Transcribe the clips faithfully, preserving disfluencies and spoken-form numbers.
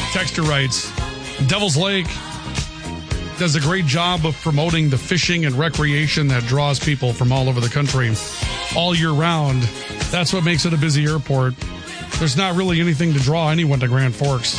Texter writes, Devil's Lake does a great job of promoting the fishing and recreation that draws people from all over the country all year round. That's what makes it a busy airport. There's not really anything to draw anyone to Grand Forks.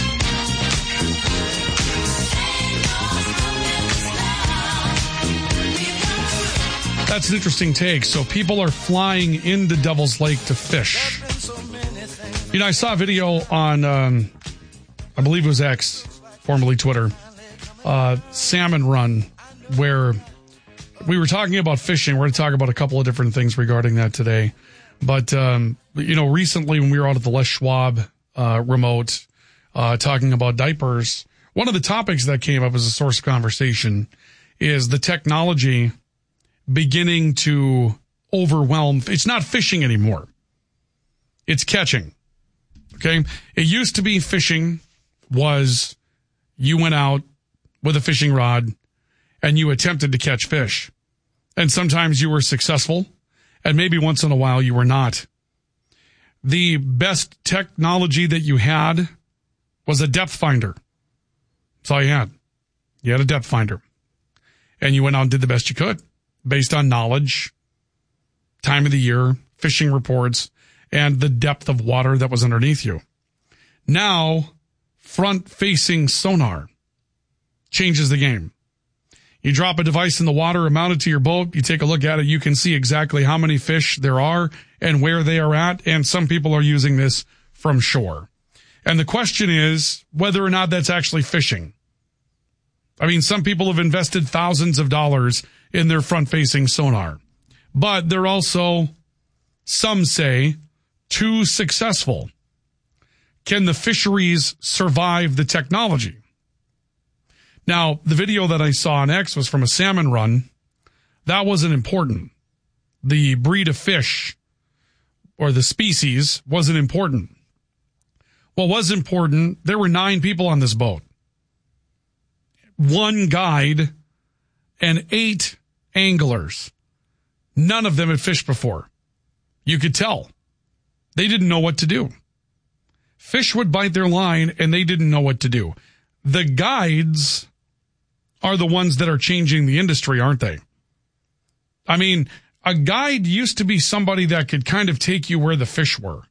That's an interesting take. So people are flying into Devil's Lake to fish. You know, I saw a video on, um, I believe it was X, formerly Twitter, uh, Salmon Run, where we were talking about fishing. We're going to talk about a couple of different things regarding that today. But, um, you know, recently when we were out at the Les Schwab uh, remote uh, talking about diapers, one of the topics that came up as a source of conversation is the technology beginning to overwhelm. It's not fishing anymore. It's catching. Okay. It used to be fishing was you went out with a fishing rod and you attempted to catch fish. And sometimes you were successful and maybe once in a while you were not. The best technology that you had was a depth finder. That's all you had. You had a depth finder and you went out and did the best you could based on knowledge, time of the year, fishing reports, and the depth of water that was underneath you. Now, front-facing sonar changes the game. You drop a device in the water, mount it to your boat, you take a look at it, you can see exactly how many fish there are and where they are at, and some people are using this from shore. And the question is whether or not that's actually fishing. I mean, some people have invested thousands of dollars in their front-facing sonar, but they're also, some say, too successful. Can the fisheries survive the technology? Now, the video that I saw on X was from a salmon run. That wasn't important. The breed of fish or the species wasn't important. What was important, there were nine people on this boat. One guide and eight anglers. None of them had fished before. You could tell. They didn't know what to do. Fish would bite their line and they didn't know what to do. The guides are the ones that are changing the industry, aren't they? I mean, a guide used to be somebody that could kind of take you where the fish were.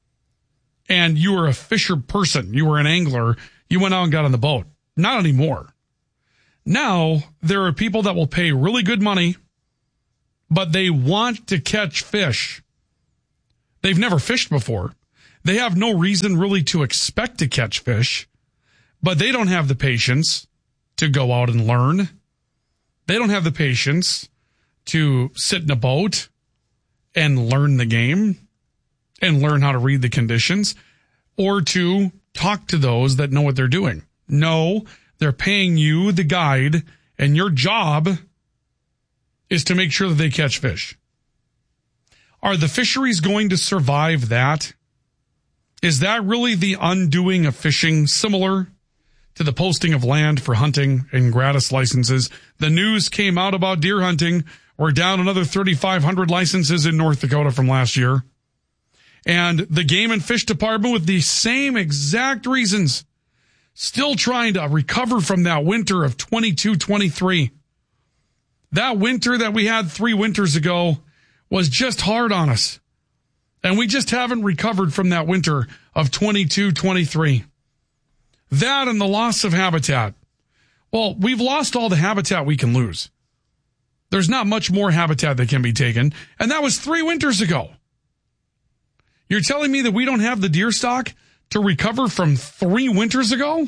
And you were a fisher person. You were an angler. You went out and got on the boat. Not anymore. Now, there are people that will pay really good money, but they want to catch fish. They've never fished before. They have no reason really to expect to catch fish, but they don't have the patience to go out and learn. They don't have the patience to sit in a boat and learn the game and learn how to read the conditions or to talk to those that know what they're doing. No, they're paying you, the guide, and your job is to make sure that they catch fish. Are the fisheries going to survive that? Is that really the undoing of fishing, similar to the posting of land for hunting and gratis licenses? The news came out about deer hunting. We're down another thirty-five hundred licenses in North Dakota from last year. And the Game and Fish Department, with the same exact reasons, still trying to recover from that winter of twenty-two twenty-three. That winter that we had three winters ago was just hard on us. And we just haven't recovered from that winter of twenty-two twenty-three. That and the loss of habitat. Well, we've lost all the habitat we can lose. There's not much more habitat that can be taken. And that was three winters ago. You're telling me that we don't have the deer stock to recover from three winters ago?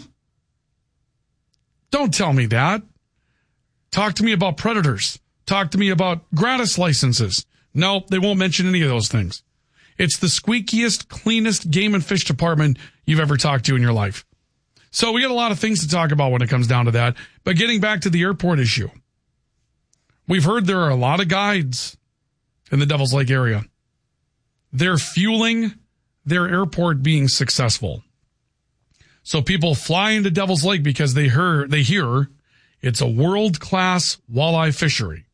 Don't tell me that. Talk to me about predators. Talk to me about gratis licenses. No, they won't mention any of those things. It's the squeakiest, cleanest Game and Fish Department you've ever talked to in your life. So we got a lot of things to talk about when it comes down to that. But getting back to the airport issue, we've heard there are a lot of guides in the Devil's Lake area. They're fueling their airport being successful. So people fly into Devil's Lake because they hear, they hear it's a world-class walleye fishery.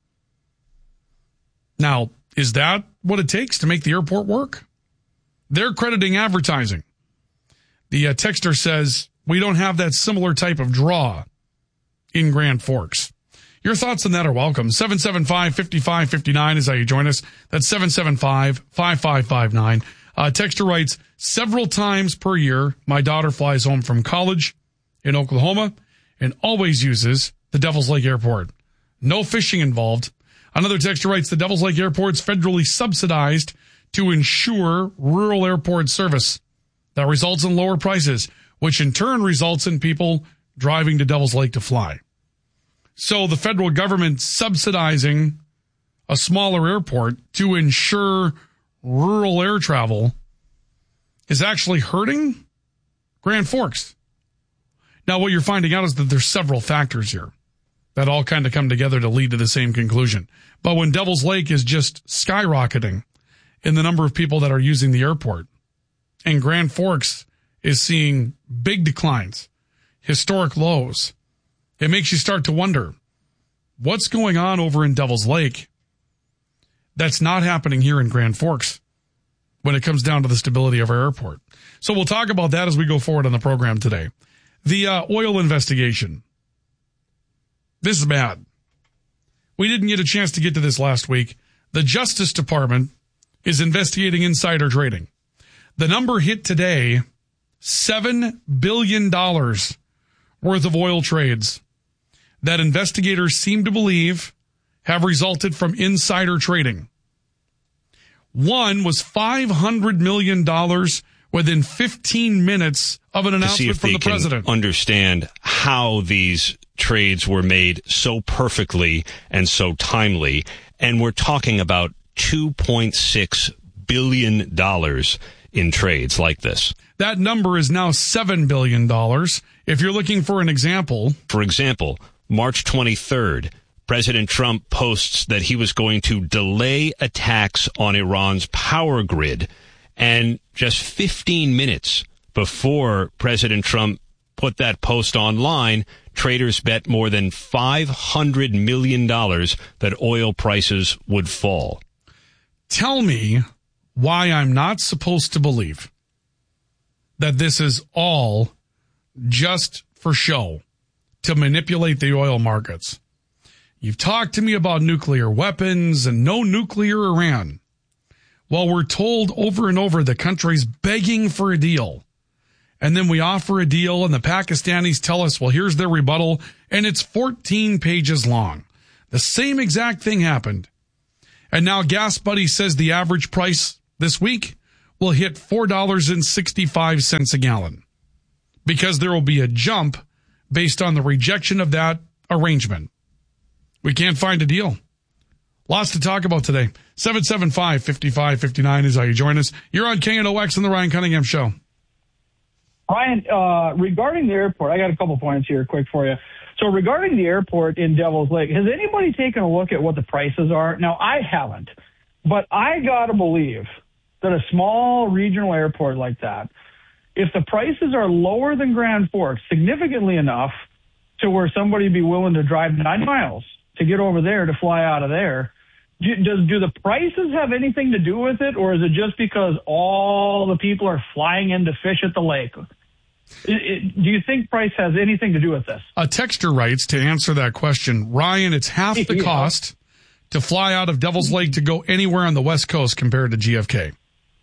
Now, is that what it takes to make the airport work? They're crediting advertising. The uh, texter says, We don't have that similar type of draw in Grand Forks. Your thoughts on that are welcome. seven seven five, five five five nine is how you join us. That's seven seven five, five five five nine. Uh, Texter writes, several times per year, my daughter flies home from college in Oklahoma and always uses the Devil's Lake Airport. No fishing involved. Another texter writes, the Devil's Lake Airport's federally subsidized to ensure rural airport service. That results in lower prices, which in turn results in people driving to Devil's Lake to fly. So the federal government subsidizing a smaller airport to ensure rural air travel is actually hurting Grand Forks. Now, what you're finding out is that there's several factors here that all kind of come together to lead to the same conclusion. But when Devil's Lake is just skyrocketing in the number of people that are using the airport, and Grand Forks is seeing big declines, historic lows, it makes you start to wonder, what's going on over in Devil's Lake that's not happening here in Grand Forks when it comes down to the stability of our airport? So we'll talk about that as we go forward on the program today. The uh, oil investigation. This is bad. We didn't get a chance to get to this last week. The Justice Department is investigating insider trading. The number hit today, seven billion dollars worth of oil trades that investigators seem to believe have resulted from insider trading. One was five hundred million dollars within fifteen minutes of an announcement from the president. Understand how these trades were made so perfectly and so timely. And we're talking about two point six billion dollars in trades like this. That number is now seven billion dollars. If you're looking for an example. For example, March twenty-third, President Trump posts that he was going to delay attacks on Iran's power grid. And just fifteen minutes before President Trump put that post online, traders bet more than five hundred million dollars that oil prices would fall. Tell me why I'm not supposed to believe that this is all just for show to manipulate the oil markets. You've talked to me about nuclear weapons and no nuclear Iran. Well, we're told over and over the country's begging for a deal. And then we offer a deal and the Pakistanis tell us, well, here's their rebuttal, and it's fourteen pages long. The same exact thing happened. And now Gas Buddy says the average price this week will hit four dollars and sixty-five cents a gallon because there will be a jump based on the rejection of that arrangement. We can't find a deal. Lots to talk about today. seven seven five, five five five nine is how you join us. You're on K N O X on the Ryan Cunningham Show. Ryan, uh, regarding the airport, I got a couple points here quick for you. So regarding the airport in Devil's Lake, has anybody taken a look at what the prices are? Now, I haven't, but I got to believe that a small regional airport like that, if the prices are lower than Grand Forks, significantly enough to where somebody would be willing to drive nine miles to get over there to fly out of there, do, does, do the prices have anything to do with it, or is it just because all the people are flying in to fish at the lake? It, it, do you think price has anything to do with this? A texter writes to answer that question, Ryan, it's half the yeah. cost to fly out of Devil's Lake to go anywhere on the West Coast compared to G F K.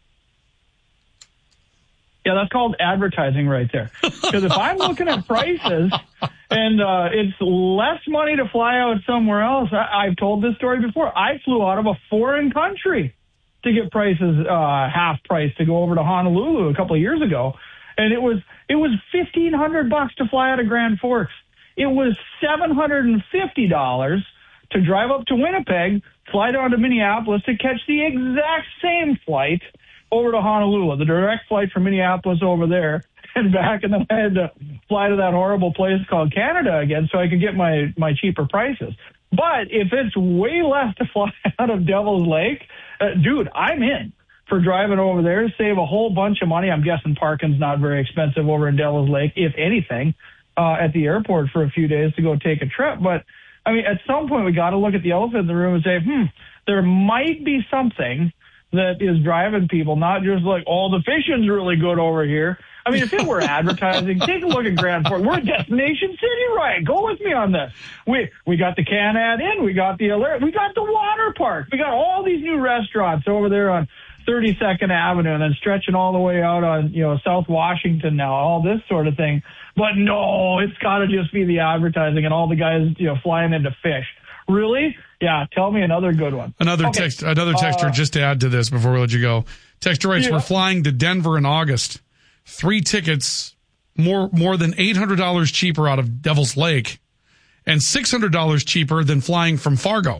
Yeah, that's called advertising right there. Because if I'm looking at prices and uh, it's less money to fly out somewhere else, I, I've told this story before. I flew out of a foreign country to get prices uh, half price to go over to Honolulu a couple of years ago. And it was it was fifteen hundred bucks to fly out of Grand Forks. It was seven hundred fifty dollars to drive up to Winnipeg, fly down to Minneapolis to catch the exact same flight over to Honolulu, the direct flight from Minneapolis over there and back. And then I had to fly to that horrible place called Canada again so I could get my, my cheaper prices. But if it's way less to fly out of Devil's Lake, uh, dude, I'm in for driving over there, save a whole bunch of money. I'm guessing parking's not very expensive over in Devil's Lake, if anything, uh, at the airport for a few days to go take a trip. But, I mean, at some point we got to look at the elephant in the room and say, hmm, there might be something that is driving people, not just like, oh, the fishing's really good over here. I mean, if it were advertising, take a look at Grand Forks. We're a destination city, right? Go with me on this. We we got the Can-Ad Inn, we got the alert, we got the water park, we got all these new restaurants over there on thirty-second Avenue, and then stretching all the way out on, you know, South Washington now, all this sort of thing. But no, it's got to just be the advertising and all the guys, you know, flying into Fish. Really? Yeah, tell me another good one. Another okay. text, another texter, uh, just to add to this before we let you go. Texter writes, yeah. We're flying to Denver in August. Three tickets, more more than eight hundred dollars cheaper out of Devil's Lake, and six hundred dollars cheaper than flying from Fargo.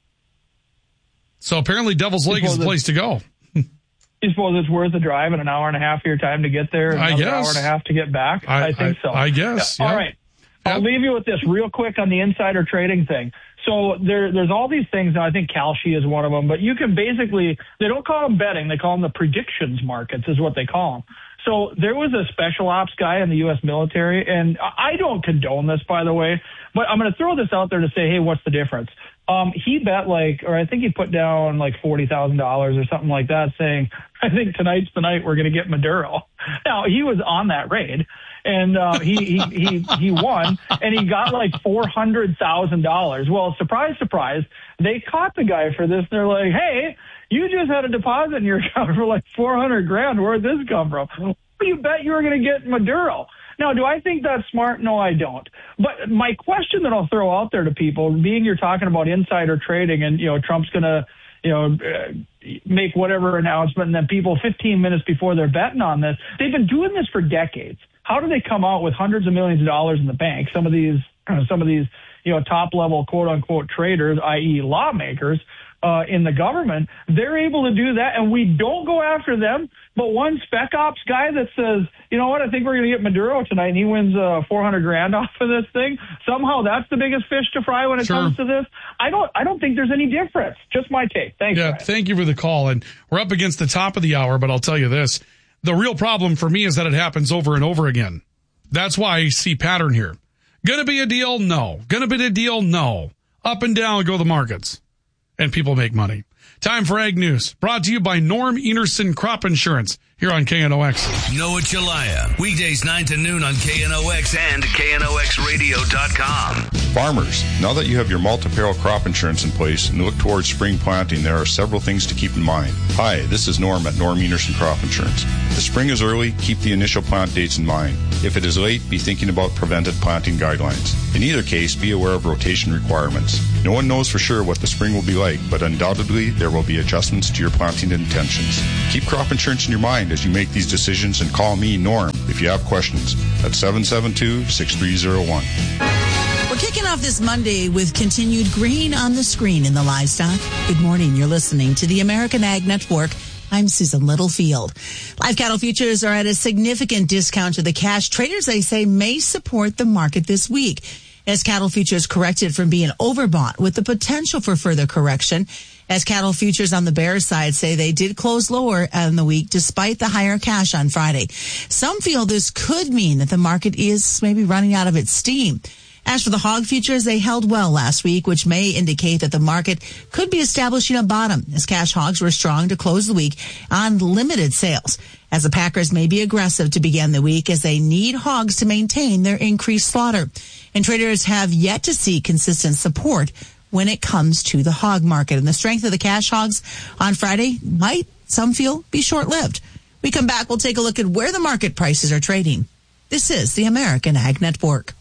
So apparently Devil's Lake is the place to go. You suppose it's worth the drive and an hour and a half of your time to get there and I another guess. hour and a half to get back? I, I think I, so. I guess. Yeah. Yeah. All right. I'll yep. leave you with this real quick on the insider trading thing. So there, there's all these things. Now, I think Kalshi is one of them, but you can basically, they don't call them betting. They call them the predictions markets is what they call them. So there was a special ops guy in the U S military, and I don't condone this, by the way, but I'm going to throw this out there to say, hey, what's the difference? Um, he bet like, or I think he put down like forty thousand dollars or something like that, saying, I think tonight's the night we're going to get Maduro. Now, he was on that raid, and uh, he, he, he, he won, and he got like four hundred thousand dollars. Well, surprise, surprise, they caught the guy for this. They're like, hey, you just had a deposit in your account for like four hundred grand. Where'd this come from? You bet you were going to get Maduro. Now, do I think that's smart? No, I don't. But my question that I'll throw out there to people, being you're talking about insider trading and, you know, Trump's going to, you know, uh, make whatever announcement, and then people fifteen minutes before they're betting on this, they've been doing this for decades. How do they come out with hundreds of millions of dollars in the bank? Some of these, uh, some of these, you know, top level quote unquote traders, that is lawmakers, Uh, in the government, they're able to do that, and we don't go after them. But one spec ops guy that says, you know what, I think we're going to get Maduro tonight, and he wins uh, four hundred grand off of this thing. Somehow that's the biggest fish to fry when it sure. comes to this. I don't, I don't think there's any difference. Just my take. Thanks. Yeah, Brian. Thank you for the call. And we're up against the top of the hour, but I'll tell you this: the real problem for me is that it happens over and over again. That's why I see pattern here. Gonna be a deal? No. Gonna be a deal? No. Up and down go the markets. And people make money. Time for Ag News, brought to you by Norm Enerson Crop Insurance here on K N O X. Noah Chalaya, weekdays nine to noon on K N O X and K N O X radio dot com. Farmers, now that you have your multi-peril crop insurance in place and look towards spring planting, there are several things to keep in mind. Hi, this is Norm at Norm Enerson Crop Insurance. If the spring is early, keep the initial plant dates in mind. If it is late, be thinking about prevented planting guidelines. In either case, be aware of rotation requirements. No one knows for sure what the spring will be like, but undoubtedly there will be adjustments to your planting intentions. Keep crop insurance in your mind as you make these decisions, and call me, Norm, if you have questions at seven seven two, six three zero one. We're kicking off this Monday with continued green on the screen in the livestock. Good morning. You're listening to the American Ag Network. I'm Susan Littlefield. Live cattle futures are at a significant discount to the cash. Traders, they say, may support the market this week as cattle futures corrected from being overbought with the potential for further correction. As cattle futures on the bear side say they did close lower in the week despite the higher cash on Friday. Some feel this could mean that the market is maybe running out of its steam. As for the hog futures, they held well last week, which may indicate that the market could be establishing a bottom as cash hogs were strong to close the week on limited sales. As the packers may be aggressive to begin the week as they need hogs to maintain their increased slaughter. And traders have yet to see consistent support when it comes to the hog market. And the strength of the cash hogs on Friday might, some feel, be short-lived. We come back, we'll take a look at where the market prices are trading. This is the American Ag Network.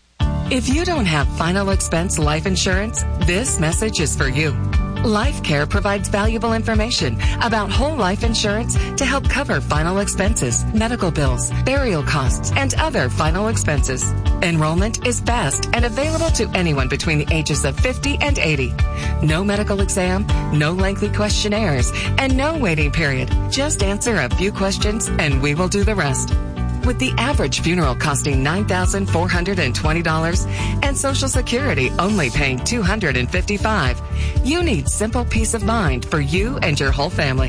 If you don't have final expense life insurance, this message is for you. LifeCare provides valuable information about whole life insurance to help cover final expenses, medical bills, burial costs, and other final expenses. Enrollment is fast and available to anyone between the ages of fifty and eighty. No medical exam, no lengthy questionnaires, and no waiting period. Just answer a few questions and we will do the rest. With the average funeral costing nine thousand four hundred twenty dollars and Social Security only paying two hundred fifty-five dollars, you need simple peace of mind for you and your whole family.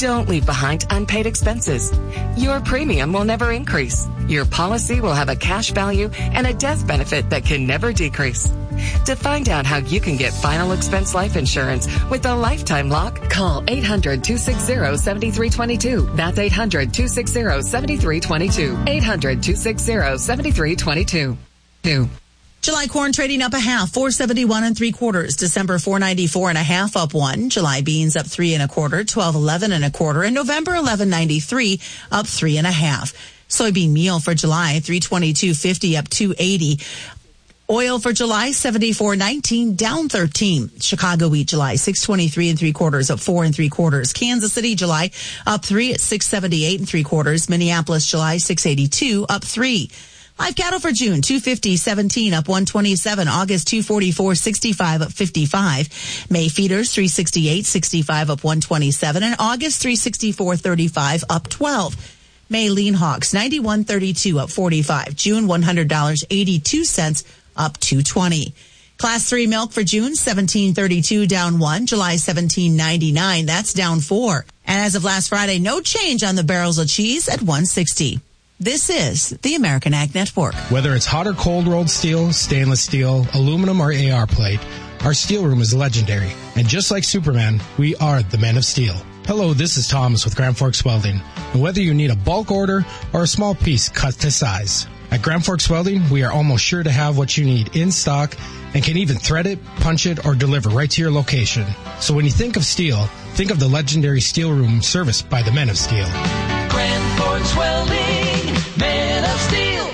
Don't leave behind unpaid expenses. Your premium will never increase. Your policy will have a cash value and a death benefit that can never decrease. To find out how you can get final expense life insurance with a lifetime lock, call eight hundred, two six zero, seven three two two. That's eight hundred, two six zero, seven three two two. eight hundred, two six zero, seven three two two. Two. July corn trading up a half, four seventy-one and three quarters. December four ninety-four and a half, up one. July beans up three and a quarter, twelve eleven and a quarter, and November eleven ninety-three up three and a half. Soybean meal for July three twenty-two fifty up two eighty. Oil for July seventy-four nineteen down thirteen. Chicago wheat July six twenty-three and three quarters up four and three quarters. Kansas City July up three at six seventy-eight and three quarters. Minneapolis July six eighty-two up three. Live cattle for June, two fifty seventeen up one twenty-seven. August two forty-four sixty-five up fifty-five. May feeders three sixty-eight sixty-five up one twenty-seven. And August three sixty-four thirty-five up twelve. May lean hogs ninety-one thirty-two up forty-five. June one hundred dollars and eighty-two cents up two twenty. Class three milk for June seventeen thirty-two down one. July seventeen ninety-nine, that's down four. And as of last Friday, no change on the barrels of cheese at one sixty. This is the American Ag Network. Whether it's hot or cold rolled steel, stainless steel, aluminum, or A R plate, our steel room is legendary. And just like Superman, we are the Men of Steel. Hello, this is Thomas with Grand Forks Welding. And whether you need a bulk order or a small piece cut to size, at Grand Forks Welding, we are almost sure to have what you need in stock and can even thread it, punch it, or deliver right to your location. So when you think of steel, think of the legendary steel room serviced by the Men of Steel. Grand Forks Welding, Men of Steel.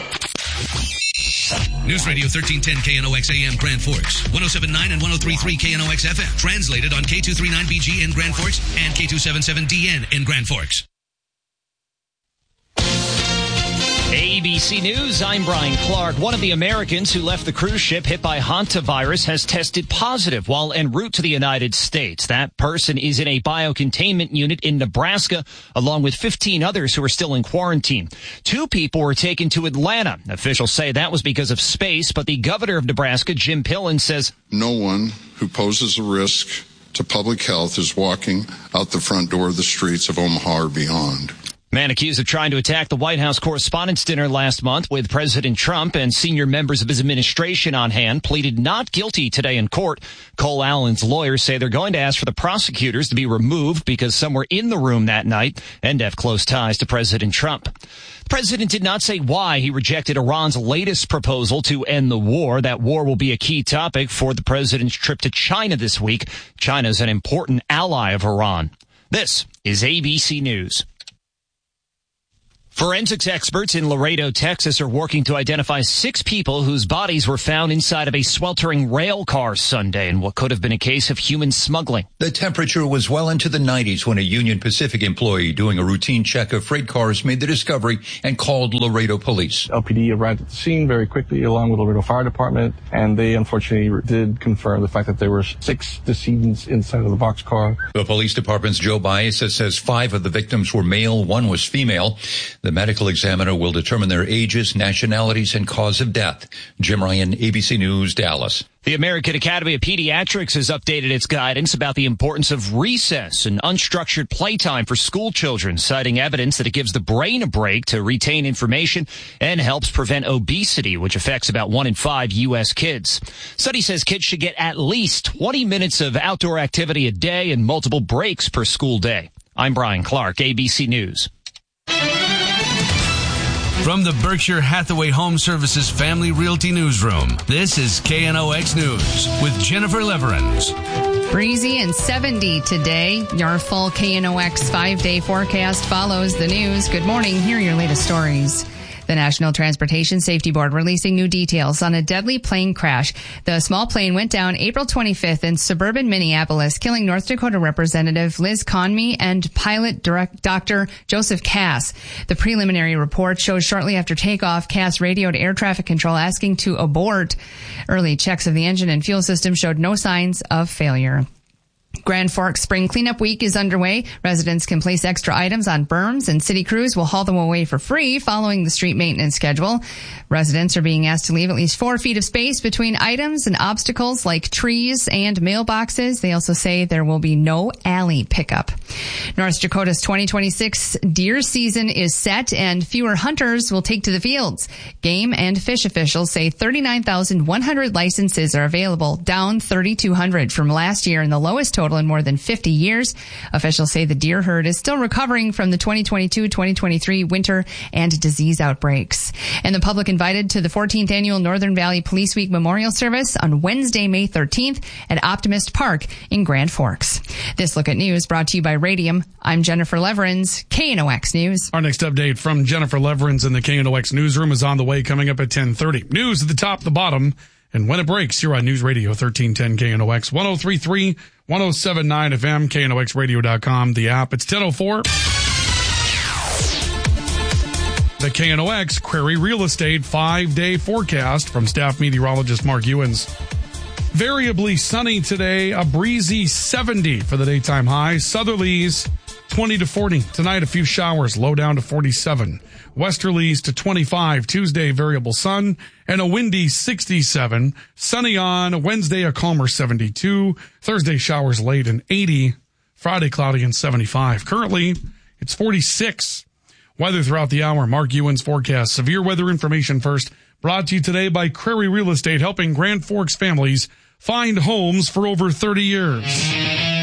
News Radio thirteen ten K N O X A M Grand Forks, one oh seven point nine and one oh three point three K N O X F M. Translated on K two thirty-nine B G in Grand Forks and K two seventy-seven D N in Grand Forks. A B C News, I'm Brian Clark. One of the Americans who left the cruise ship hit by hantavirus has tested positive while en route to the United States. That person is in a biocontainment unit in Nebraska, along with fifteen others who are still in quarantine. Two people were taken to Atlanta. Officials say that was because of space, but the governor of Nebraska, Jim Pillen, says no one who poses a risk to public health is walking out the front door of the streets of Omaha or beyond. Man accused of trying to attack the White House Correspondents' Dinner last month with President Trump and senior members of his administration on hand pleaded not guilty today in court. Cole Allen's lawyers say they're going to ask for the prosecutors to be removed because some were in the room that night and have close ties to President Trump. The president did not say why he rejected Iran's latest proposal to end the war. That war will be a key topic for the president's trip to China this week. China is an important ally of Iran. This is A B C News. Forensics experts in Laredo, Texas, are working to identify six people whose bodies were found inside of a sweltering rail car Sunday in what could have been a case of human smuggling. The temperature was well into the nineties when a Union Pacific employee doing a routine check of freight cars made the discovery and called Laredo police. L P D arrived at the scene very quickly along with Laredo Fire Department, and they unfortunately did confirm the fact that there were six decedents inside of the boxcar. The police department's Joe Baeza says five of the victims were male, one was female. The medical examiner will determine their ages, nationalities, and cause of death. Jim Ryan, A B C News, Dallas. The American Academy of Pediatrics has updated its guidance about the importance of recess and unstructured playtime for school children, citing evidence that it gives the brain a break to retain information and helps prevent obesity, which affects about one in five U S kids. Study says kids should get at least twenty minutes of outdoor activity a day and multiple breaks per school day. I'm Brian Clark, A B C News. From the Berkshire Hathaway Home Services Family Realty Newsroom, this is K N O X News with Jennifer Leverins. Breezy and seventy today. Your full K N O X five-day forecast follows the news. Good morning. Here are your latest stories. The National Transportation Safety Board releasing new details on a deadly plane crash. The small plane went down April twenty-fifth in suburban Minneapolis, killing North Dakota Representative Liz Conmey and pilot direct Doctor Joseph Cass. The preliminary report shows shortly after takeoff, Cass radioed air traffic control asking to abort. Early checks of the engine and fuel system showed no signs of failure. Grand Forks Spring Cleanup Week is underway. Residents can place extra items on berms, and city crews will haul them away for free following the street maintenance schedule. Residents are being asked to leave at least four feet of space between items and obstacles like trees and mailboxes. They also say there will be no alley pickup. North Dakota's twenty twenty-six deer season is set, and fewer hunters will take to the fields. Game and fish officials say thirty-nine thousand one hundred licenses are available, down thirty-two hundred from last year and the lowest total in more than fifty years. Officials say the deer herd is still recovering from the twenty twenty-two twenty twenty-three winter and disease outbreaks. And the public invited to the fourteenth annual Northern Valley Police Week Memorial Service on Wednesday, May thirteenth at Optimist Park in Grand Forks. This Look at News brought to you by Radium. I'm Jennifer Leverins, K N O X News. Our next update from Jennifer Leverins in the K N O X newsroom is on the way, coming up at ten thirty. News at the top, the bottom, and when it breaks, you're on News Radio thirteen ten K N O X, one oh three point three, one oh seven point nine F M, K N O X radio dot com, the app. It's ten oh four. The K N O X Query Real Estate five-day forecast from staff meteorologist Mark Ewens. Variably sunny today, a breezy seventy for the daytime high. Southerlies twenty to forty. Tonight, a few showers, low down to forty-seven. Westerlies to twenty-five. Tuesday, variable sun and a windy sixty-seven. Sunny on Wednesday, a calmer seventy-two. Thursday, showers late and eighty. Friday, cloudy and seventy-five. Currently, it's forty-six. Weather throughout the hour. Mark Ewens forecast. Severe weather information first. Brought to you today by Query Real Estate, helping Grand Forks families find homes for over thirty years.